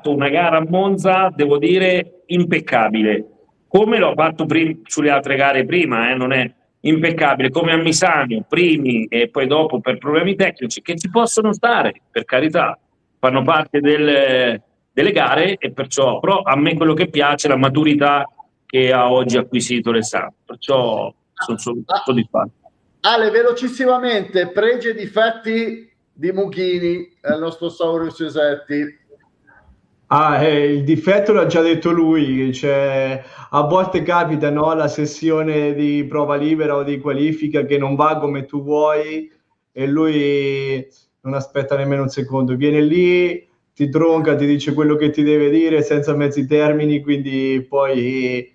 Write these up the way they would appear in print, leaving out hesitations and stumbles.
fatto una gara a Monza, devo dire, impeccabile, come l'ho fatto sulle altre gare prima, non è impeccabile, come a Misano, primi e poi dopo per problemi tecnici, che ci possono stare, per carità, fanno parte delle gare, e perciò, però a me quello che piace è la maturità che ha oggi acquisito Alessandro, perciò sono soddisfatto. Ale, velocissimamente, pregi e difetti di Mughini, il nostro Saurio Cesetti. Il difetto l'ha già detto lui, cioè, a volte capita, no, la sessione di prova libera o di qualifica che non va come tu vuoi e lui non aspetta nemmeno un secondo, viene lì, ti tronca, ti dice quello che ti deve dire senza mezzi termini, quindi poi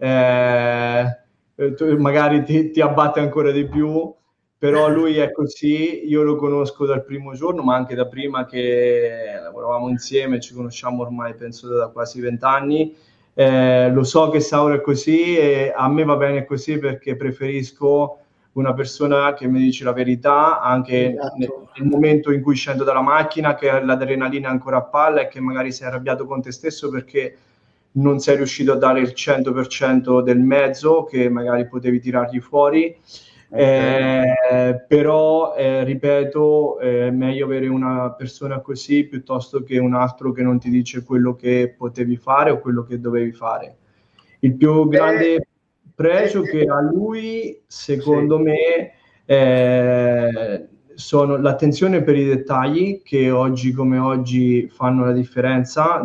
magari ti abbatte ancora di più. Però lui è così, io lo conosco dal primo giorno, ma anche da prima che lavoravamo insieme, ci conosciamo ormai penso da quasi 20 anni. Lo so che Sauro è così e a me va bene così perché preferisco una persona che mi dice la verità anche nel momento in cui scendo dalla macchina, che l'adrenalina è ancora a palla e che magari sei arrabbiato con te stesso perché non sei riuscito a dare il 100% del mezzo che magari potevi tirargli fuori. Però ripeto, è meglio avere una persona così piuttosto che un altro che non ti dice quello che potevi fare o quello che dovevi fare. Il più grande pregio che ha lui, secondo me, sono l'attenzione per i dettagli che oggi come oggi fanno la differenza.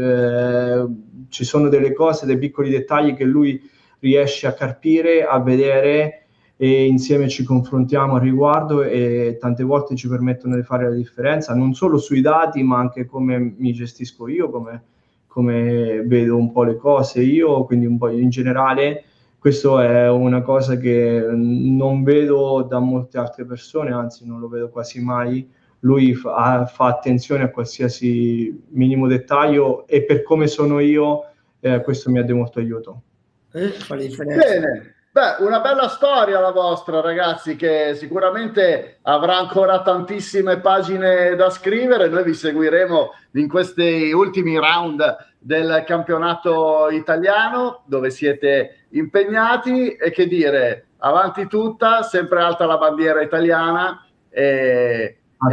Ci sono delle cose, dei piccoli dettagli che lui riesce a carpire, a vedere, e insieme ci confrontiamo al riguardo e tante volte ci permettono di fare la differenza, non solo sui dati ma anche come mi gestisco io, come vedo un po' le cose io, quindi un po' in generale. Questo è una cosa che non vedo da molte altre persone, anzi non lo vedo quasi mai. Lui fa attenzione a qualsiasi minimo dettaglio e per come sono io questo mi ha dato molto aiuto. Fa la differenza. Bene. Beh, una bella storia la vostra, ragazzi, che sicuramente avrà ancora tantissime pagine da scrivere. Noi vi seguiremo in questi ultimi round del campionato italiano dove siete impegnati, e che dire, avanti tutta, sempre alta la bandiera italiana e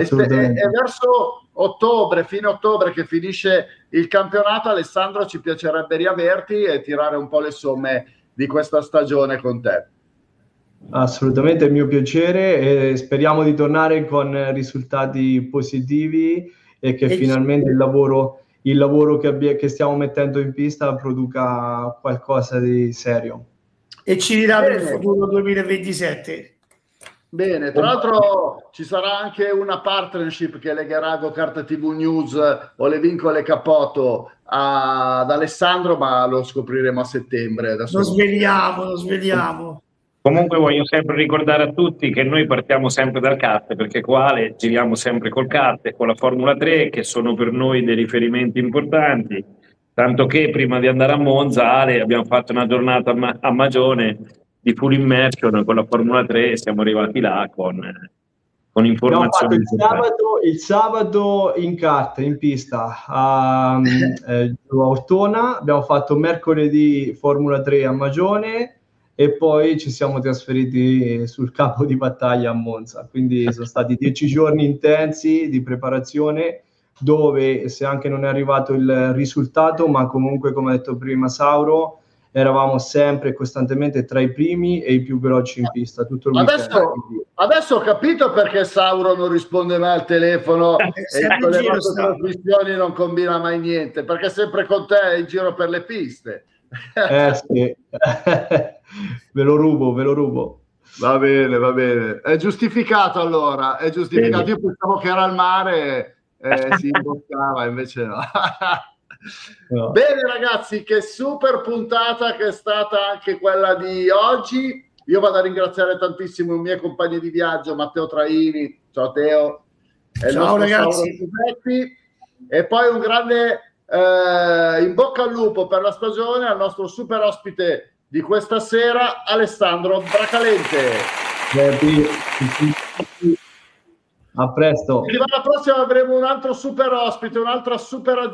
verso ottobre, fine ottobre che finisce il campionato, Alessandro, ci piacerebbe riaverti e tirare un po' le somme di questa stagione con te. Assolutamente, è il mio piacere e speriamo di tornare con risultati positivi e che finalmente il lavoro che stiamo mettendo in pista produca qualcosa di serio. E ci dirà per il futuro 2027. Bene, tra l'altro ci sarà anche una partnership che legherà GoKart TV News o le vincole Capoto ad Alessandro, ma lo scopriremo a settembre. Adesso lo svegliamo. Comunque voglio sempre ricordare a tutti che noi partiamo sempre dal kart, perché qua giriamo sempre col kart e con la Formula 3, che sono per noi dei riferimenti importanti, tanto che prima di andare a Monza, Ale, abbiamo fatto una giornata a Magione di full immersion con la Formula 3 e siamo arrivati là con informazioni. Abbiamo fatto il sabato in kart, in pista a Ortona, abbiamo fatto mercoledì Formula 3 a Magione e poi ci siamo trasferiti sul campo di battaglia a Monza, quindi sono stati 10 giorni intensi di preparazione dove, se anche non è arrivato il risultato, ma comunque, come ha detto prima Sauro, eravamo sempre costantemente tra i primi e i più veloci in pista tutto il weekend. Adesso ho capito perché Sauro non risponde mai al telefono e con le nostre trasmissioni non combina mai niente, perché è sempre con te in giro per le piste. Sì. ve lo rubo. Va bene. È giustificato allora, è giustificato. Bene. Io pensavo che era al mare, si imboccava, invece no. No. Bene ragazzi, che super puntata che è stata anche quella di oggi. Io vado a ringraziare tantissimo i miei compagni di viaggio, Matteo Traini, ciao Teo, e ciao ragazzi, e poi un grande in bocca al lupo per la stagione al nostro super ospite di questa sera, Alessandro Bracalente. A presto. La prossima avremo un altro super ospite, un'altra super